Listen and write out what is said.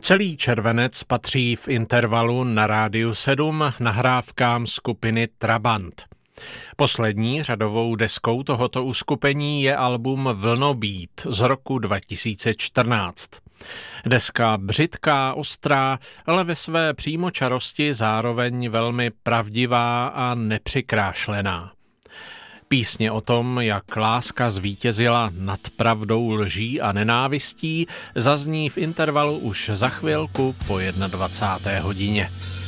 Celý červenec patří v intervalu na Rádiu 7 nahrávkám skupiny Trabant. Poslední řadovou deskou tohoto uskupení je album Vlnobít z roku 2014. Deska břitká, ostrá, ale ve své přímočarosti zároveň velmi pravdivá a nepřikrášlená. Písně o tom, jak láska zvítězila nad pravdou, lží a nenávistí, zazní v intervalu už za chvilku po 21. hodině.